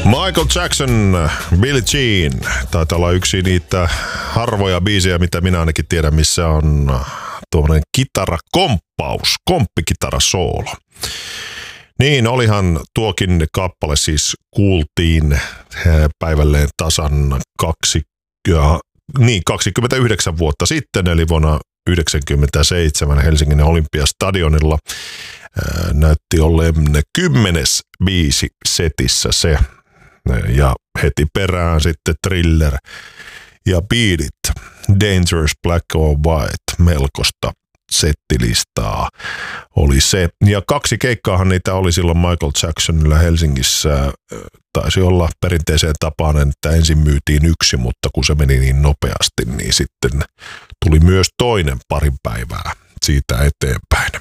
Michael Jackson, Billie Jean. Taitaa olla yksi niitä harvoja biisejä, mitä minä ainakin tiedän, missä on tuommoinen kitarakomppaus, komppikitarasoolo. Niin, olihan tuokin kappale siis kuultiin päivälleen tasan 29 vuotta sitten, eli vuonna 1997 Helsingin Olympiastadionilla. Näytti olleen 10. biisi setissä se. Ja heti perään sitten Thriller ja Beat It, Dangerous Black or White, melkoista settilistaa oli se. Ja 2 keikkaahan niitä oli silloin Michael Jacksonilla Helsingissä. Taisi olla perinteiseen tapaan, että ensin myytiin 1, mutta kun se meni niin nopeasti, niin sitten tuli myös toinen parin päivää siitä eteenpäin.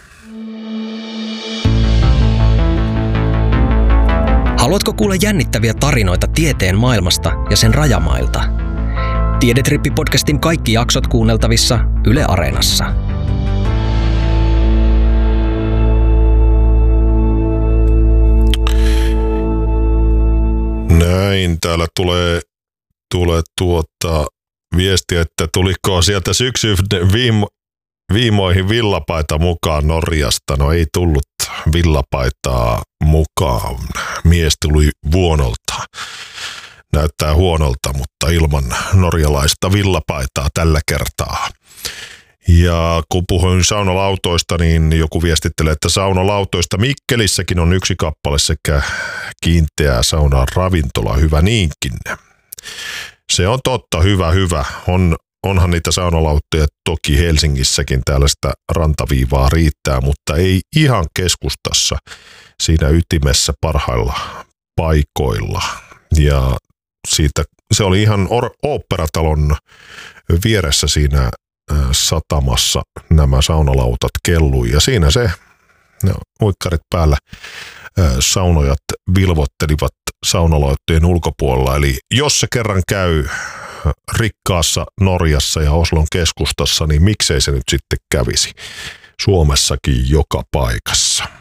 Haluatko kuulla jännittäviä tarinoita tieteen maailmasta ja sen rajamailta? Tiedetrippi-podcastin kaikki jaksot kuunneltavissa Yle Areenassa. Näin, täällä tulee viestiä, että tuliko sieltä syksyn viimoihin villapaita mukaan Norjasta. No ei tullut villapaitaa mukaan. Mies tuli vuonolta. Näyttää huonolta, mutta ilman norjalaista villapaitaa tällä kertaa. Ja kun puhuin saunalautoista, niin joku viestittelee, että saunalautoista Mikkelissäkin on 1 kappale sekä kiinteää saunaa ravintola, hyvä niinkin. Se on totta, hyvä. Onhan niitä saunalauttoja toki Helsingissäkin, täällä sitä rantaviivaa riittää, mutta ei ihan keskustassa siinä ytimessä parhailla paikoilla. Ja se oli ihan oopperatalon vieressä siinä satamassa nämä saunalautat kellui ja siinä se uikkarit päällä saunojat vilvottelivat saunalauttojen ulkopuolella. Eli jos se kerran käy rikkaassa Norjassa ja Oslon keskustassa, niin miksei se nyt sitten kävisi Suomessakin joka paikassa.